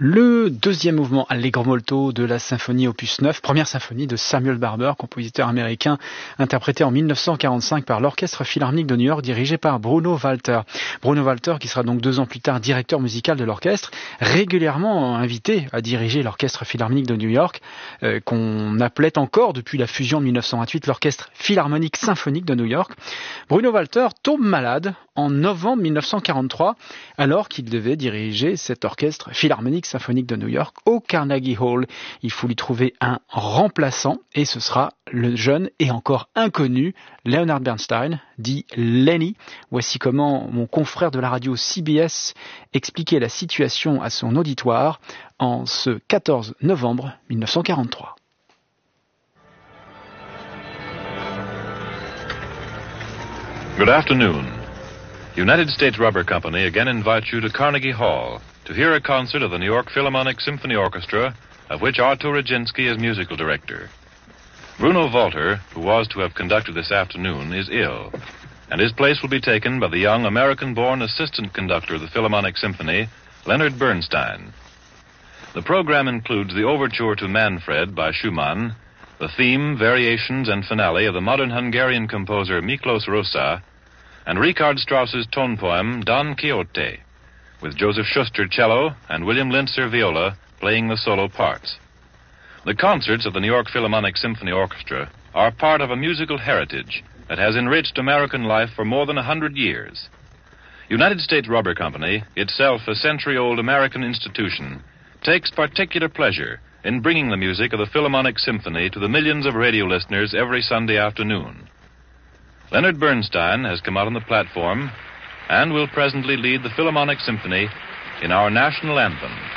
Le deuxième mouvement Allegro molto de la symphonie opus 9, première symphonie de Samuel Barber, compositeur américain, interprété en 1945 par l'Orchestre Philharmonique de New York, dirigé par Bruno Walter. Bruno Walter, qui sera donc 2 ans plus tard directeur musical de l'orchestre, régulièrement invité à diriger l'Orchestre Philharmonique de New York, qu'on appelait encore depuis la fusion de 1928 l'Orchestre Philharmonique Symphonique de New York. Bruno Walter tombe malade en novembre 1943, alors qu'il devait diriger cet orchestre philharmonique symphonique de New York au Carnegie Hall. Il faut lui trouver un remplaçant et ce sera le jeune et encore inconnu Leonard Bernstein, dit Lenny. Voici comment mon confrère de la radio CBS expliquait la situation à son auditoire en ce 14 novembre 1943. Good afternoon. United States Rubber Company again invites you to Carnegie Hall to hear a concert of the New York Philharmonic Symphony Orchestra, of which Artur Rudzinski is musical director. Bruno Walter, who was to have conducted this afternoon, is ill, and his place will be taken by the young American-born assistant conductor of the Philharmonic Symphony, Leonard Bernstein. The program includes the overture to Manfred by Schumann, the theme, variations, and finale of the modern Hungarian composer Miklos Rózsa, and Richard Strauss's tone poem Don Quixote, with Joseph Schuster cello and William Linzer viola playing the solo parts. The concerts of the New York Philharmonic Symphony Orchestra are part of a musical heritage that has enriched American life for more than 100 years. United States Rubber Company, itself a century-old American institution, takes particular pleasure in bringing the music of the Philharmonic Symphony to the millions of radio listeners every Sunday afternoon. Leonard Bernstein has come out on the platform and will presently lead the Philharmonic Symphony in our national anthem.